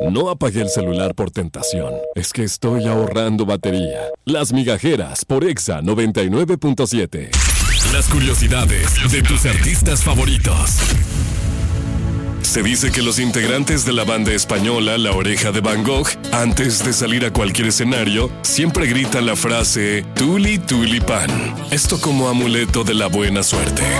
No apagué el celular por tentación. Es que estoy ahorrando batería. Las Migajeras por Exa 99.7. Las curiosidades de tus artistas favoritos. Se dice que los integrantes de la banda española La Oreja de Van Gogh, antes de salir a cualquier escenario, siempre gritan la frase Tuli Tuli Pan. Esto como amuleto de la buena suerte.